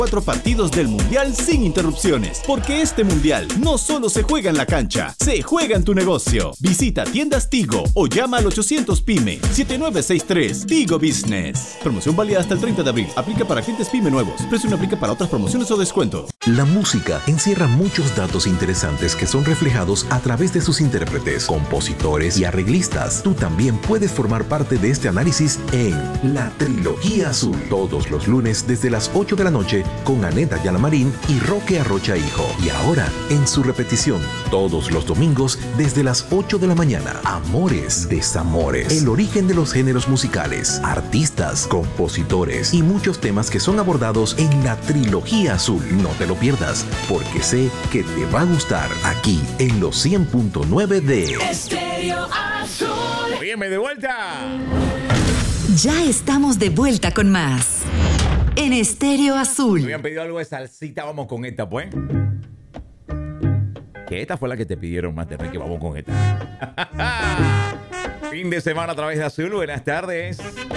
4 partidos del Mundial sin interrupciones, porque este Mundial no solo se juega en la cancha, se juega en tu negocio. Visita tiendas Tigo o llama al 800 PYME 7963 Tigo Business. Promoción válida hasta el 30 de abril. Aplica para clientes PYME nuevos. Precio no aplica para otras promociones o descuentos. La música encierra muchos datos interesantes que son reflejados a través de sus intérpretes, compositores y arreglistas. Tú también puedes formar parte de este análisis en La Trilogía Azul, todos los lunes desde las 8 de la noche con Aneta Ayala Marín y Roque Arrocha Hijo. Y ahora, en su repetición, todos los domingos desde las 8 de la mañana. Amores, desamores, el origen de los géneros musicales, artistas, compositores y muchos temas que son abordados en La Trilogía Azul. No te lo pierdas, porque sé que te va a gustar aquí en los 100.9 de Estéreo Azul. Óyeme, de vuelta. Ya estamos de vuelta con más en Estéreo Azul. Me habían pedido algo de salsita, vamos con esta, pues. Que esta fue la que te pidieron más, que vamos con esta. Fin de semana a través de Azul, buenas tardes.